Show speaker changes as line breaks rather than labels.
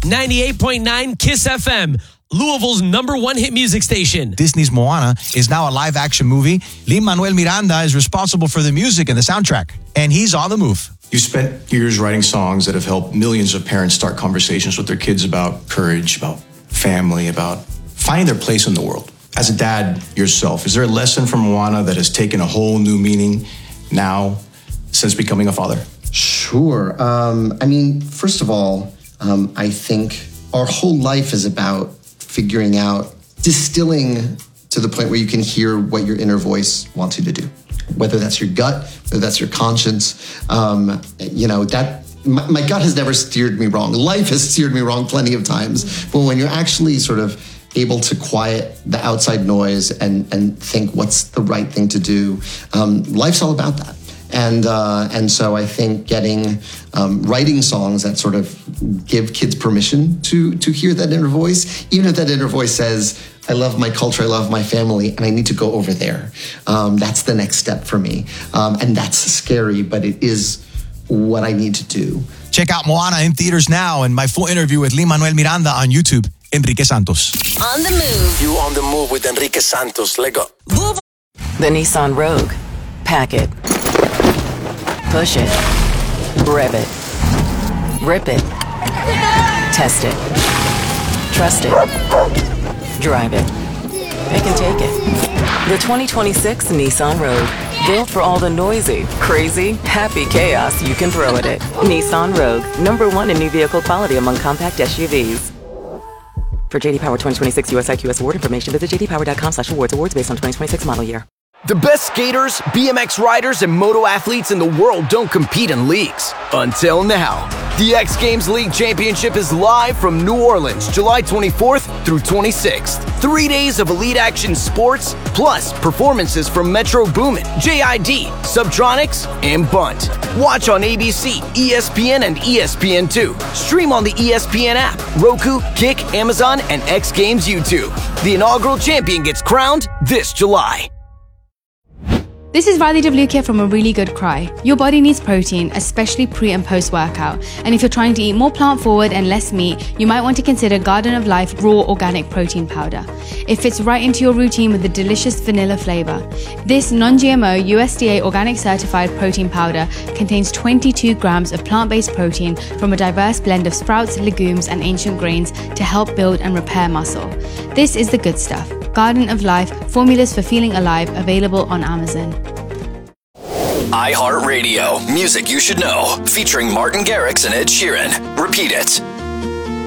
98.9 Kiss FM, Louisville's #1 hit music station.
Disney's Moana is now a live-action movie. Lin-Manuel Miranda is responsible for the music and the soundtrack, and he's on the move.
You spent years writing songs that have helped millions of parents start conversations with their kids about courage, about family, about finding their place in the world. As a dad yourself, is there a lesson from Moana that has taken a whole new meaning now since becoming a father?
Sure. First of all, I think our whole life is about figuring out, distilling to the point where you can hear what your inner voice wants you to do. Whether that's your gut, whether that's your conscience, my gut has never steered me wrong. Life has steered me wrong plenty of times. But when you're actually sort of able to quiet the outside noise and think what's the right thing to do, life's all about that. And so I think writing songs that sort of give kids permission to hear that inner voice, even if that inner voice says, I love my culture, I love my family, and I need to go over there. That's the next step for me. And that's scary, but it is what I need to do.
Check out Moana in theaters now and my full interview with Lin-Manuel Miranda on YouTube. Enrique Santos.
On the move.
You on the move with Enrique Santos. Let go.
The Nissan Rogue. Pack it. Push it. Rev it. Rip it. Test it. Trust it. Drive it. Pick and take it. The 2026 Nissan Rogue. Built for all the noisy, crazy, happy chaos you can throw at it. Nissan Rogue. #1 in new vehicle quality among compact SUVs. For JD Power 2026 US IQS award information, visit jdpower.com/awards. Awards based on 2026 model year.
The best skaters, BMX riders, and moto athletes in the world don't compete in leagues. Until now. The X Games League Championship is live from New Orleans, July 24th through 26th. 3 days of elite action sports, plus performances from Metro Boomin, JID, Subtronics, and Bunt. Watch on ABC, ESPN, and ESPN2. Stream on the ESPN app, Roku, Kick, Amazon, and X Games YouTube. The inaugural champion gets crowned this July.
This is Riley Devlukia from A Really Good Cry. Your body needs protein, especially pre and post workout. And if you're trying to eat more plant forward and less meat, you might want to consider Garden of Life Raw Organic Protein Powder. It fits right into your routine with a delicious vanilla flavor. This non-GMO USDA organic certified protein powder contains 22 grams of plant-based protein from a diverse blend of sprouts, legumes, and ancient grains to help build and repair muscle. This is the good stuff. Garden of Life, formulas for feeling alive, available on Amazon.
iHeartRadio, music you should know, featuring Martin Garrix and Ed Sheeran. Repeat it.